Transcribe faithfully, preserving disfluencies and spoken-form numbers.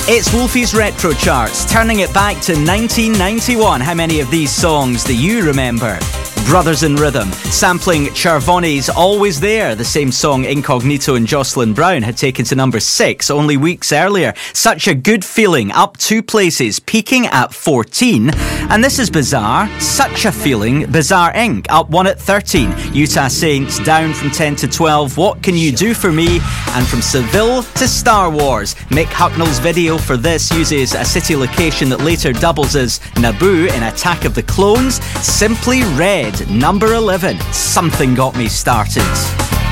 It's Wolfie's Retro Charts, turning it back to nineteen ninety-one. How many of these songs do you remember? Brothers in Rhythm, sampling Charvoni's Always There, the same song Incognito and Jocelyn Brown had taken to number six only weeks earlier. Such a Good Feeling, up two places, peaking at fourteen. And this is Bizarre, Such a Feeling, Bizarre Incorporated, up one at thirteen. Utah Saints, down from ten to twelve, What Can You Do For Me? And from Seville to Star Wars. Mick Hucknall's video for this uses a city location that later doubles as Naboo in Attack of the Clones. Simply Red, number eleven, Something Got Me Started.